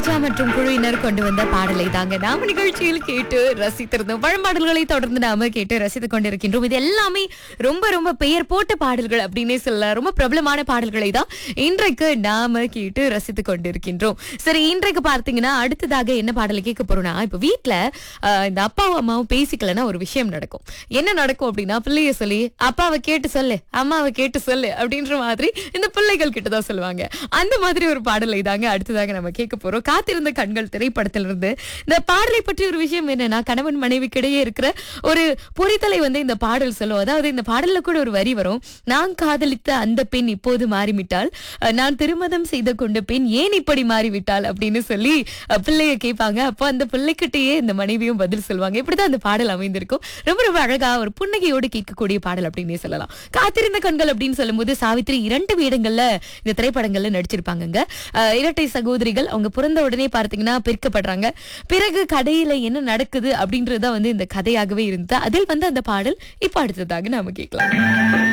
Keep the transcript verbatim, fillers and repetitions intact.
ராஜா மற்றும் குழுவினர் கொண்டு வந்த பாடலை தாங்க நாம நிகழ்ச்சியில் கேட்டு ரசித்திருந்தோம். பழம்பாடல்களை தொடர்ந்து நாம கேட்டு ரசித்துக் கொண்டிருக்கின்றோம். இது எல்லாமே ரொம்ப ரொம்ப பெயர் போட்ட பாடல்கள் அப்படின்னே சொல்லலாம். ரொம்ப பிரபலமான பாடல்களை தான் இன்றைக்கு நாம கேட்டு ரசித்துக் கொண்டிருக்கின்றோம். சரி, இன்றைக்கு பார்த்தீங்கன்னா அடுத்ததாக என்ன பாடலை கேட்க போறோம்னா, இப்ப வீட்டுல அஹ், இந்த அப்பாவும் அம்மாவும் பேசிக்கலன்னா ஒரு விஷயம் நடக்கும். என்ன நடக்கும் அப்படின்னா, பிள்ளைய சொல்லி அப்பாவை கேட்டு சொல்லு, அம்மாவை கேட்டு சொல்லு அப்படின்ற மாதிரி இந்த பிள்ளைகள் கிட்டதான் சொல்லுவாங்க. அந்த மாதிரி ஒரு பாடலை தாங்க அடுத்ததாக நம்ம கேட்க போறோம். காத்திருந்த கண்கள் திரைப்படத்திலிருந்து இந்த பாடலை பற்றி ஒரு விஷயம் என்னன்னா, கணவன் மனைவிக்கிடையே இருக்கிற ஒரு புரிதலை வந்து இந்த பாடல் சொல்லும். அதாவது இந்த பாடல்ல கூட ஒரு வரி வரும், நான் காதலித்த அந்த பெண் இப்போது மாறிவிட்டாள், அஹ், நான் திருமணம் செய்து கொண்ட பெண் ஏன் இப்படி மாறிவிட்டாள் அப்படின்னு சொல்லி அஹ், பிள்ளைய கேட்பாங்க. அப்போ அந்த பிள்ளைகிட்டயே இந்த மனைவியும் பதில் சொல்லுவாங்க. இப்படிதான் அந்த பாடல் அமைந்திருக்கும். ரொம்ப ரொம்ப அழகா ஒரு புன்னகையோடு கேட்கக்கூடிய பாடல் அப்படின்னே சொல்லலாம். காத்திருந்த கண்கள் அப்படின்னு சொல்லும்போது சாவித்திரி இரண்டு வேடங்கள்ல இந்த திரைப்படங்கள்ல நடிச்சிருப்பாங்க. அஹ், இரட்டை சகோதரிகள். அவங்க பிறந்த உடனே பார்த்தீங்கன்னா பிரிக்கப்படுறாங்க. பிறகு கதையில என்ன நடக்குது அப்படின்றத வந்து இந்த கதையாகவே இருந்தது. அதில் வந்து அந்த பாடல் இப்ப அடுத்ததாக நாம கேட்கலாம்.